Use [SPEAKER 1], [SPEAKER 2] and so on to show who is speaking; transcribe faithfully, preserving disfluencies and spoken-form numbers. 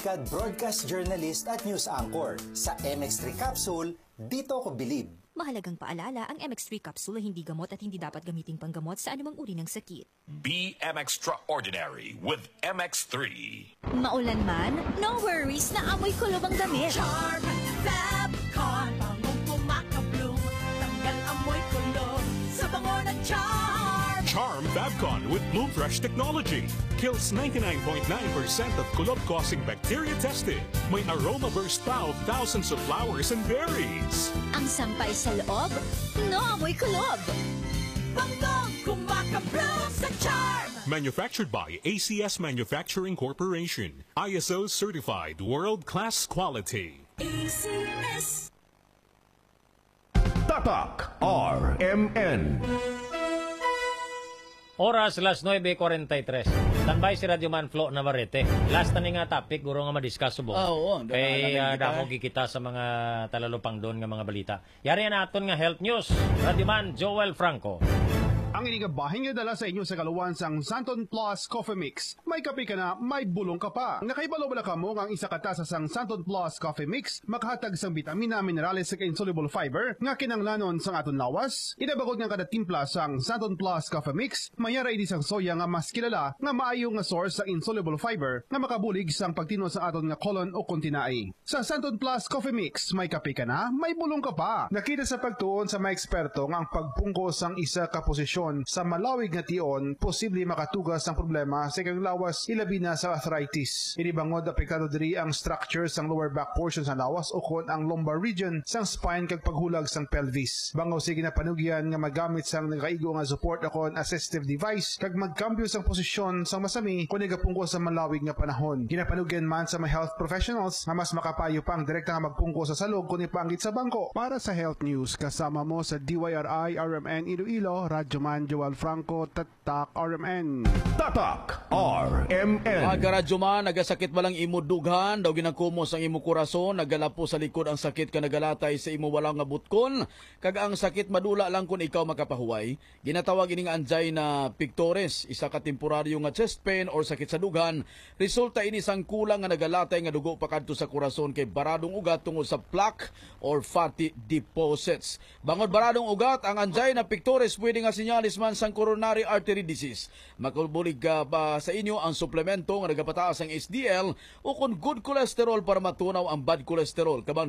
[SPEAKER 1] Kad broadcast journalist at news anchor sa M X three Capsule, dito ko bilib.
[SPEAKER 2] Mahalagang paalala, ang M X three capsule ay hindi gamot at hindi dapat gamiting panggamot sa anumang uri ng sakit.
[SPEAKER 3] Be M Extraordinary with M X three.
[SPEAKER 2] Maulan man, no worries na amoy kulob ang damit.
[SPEAKER 4] Charm Fabcon, bangong pumakabloom, tanggal amoy kulob sa bango ng Charm.
[SPEAKER 5] Charm Fabcon with Bloom Fresh technology kills ninety-nine point nine percent of kulob-causing bacteria tested. May aroma burst pa of thousands of flowers and berries.
[SPEAKER 2] Ang sampay sa loob, no amoy kulob.
[SPEAKER 4] Bangong kumakabloom sa Charm.
[SPEAKER 5] Manufactured by A C S Manufacturing Corporation. I S O certified world-class quality.
[SPEAKER 4] A C S.
[SPEAKER 6] Tatak R M N.
[SPEAKER 7] Oras las nueve forty-three. Standby si Radio Man Flo Navarrete. Last na ni nga topic, guro nga madiscuss subong.
[SPEAKER 8] Ah, oo.
[SPEAKER 7] Kay uh, damo gikita sa mga talalupang doon nga mga balita. Yari na aton nga health news. Radio Man Joel Franco.
[SPEAKER 9] Ang inigabahin nga dala sa inyo sa kaluwan sang Santon Plus Coffee Mix. May kape ka na, may bulong ka pa. Nakaibalo bala ka mo ang isa katasa sang Santon Plus Coffee Mix, makahatag sang vitamina, minerales sa insoluble fiber, nga kinanglanon sang aton lawas. Idabagod nga kada timpla sang Santon Plus Coffee Mix, mayara idi sang soya nga mas kilala, nga maayo nga source sa insoluble fiber, nga makabulig sang pagtino sa aton nga colon o kontinai. Sa Santon Plus Coffee Mix, may kape ka na, may bulong ka pa. Nakita sa pagtuon sa mga eksperto nga ang pagpungko sang isa ka posisyon sa malawig nga tion, posible makatugas ang problema sa ikang lawas, ilabi na sa arthritis. Inibangod apektado diri ang structure sang lower back portion sa lawas o kon ang lumbar region sang spine kag paghulag sang pelvis. Bangaw sige na panugyan nga magamit sang nakaigo nga support o kon assistive device kag magkambyo sang posisyon sang masami kung nagapungko sa malawig nga panahon. Ginapanugyan man sa mga health professionals nga mas makapayo pa ang direkta nga magpungko sa salog kung ipanggit sa bangko. Para sa health news, kasama mo sa D Y R I R M N Iloilo, Radyo Man Joel Franco, Tatak R M N.
[SPEAKER 6] Tatak R M N.
[SPEAKER 8] Aga radyo man, nagasakit ba lang imo dughan, daw ginagkumos ang imo korason, nagalapo sa likod ang sakit ka nagalatay sa imo walang nga butkon, kag ang sakit madula lang kung ikaw makapahuway. Ginatawag ini nga anjay na pictores, isa ka temporaryo nga chest pain or sakit sa dughan. Resulta ini sang kulang nga nagalatay nga dugo pakadto sa korason kay baradong ugat tungod sa plaque or fatty deposits. Bangod baradong ugat, ang anjay na pictores pwede nga sinyalis man sang coronary artery disease. Makulbulig ka ba sa inyo ang suplemento nga nagapataas ang H D L o kung good cholesterol para matunaw ang bad cholesterol. Kabang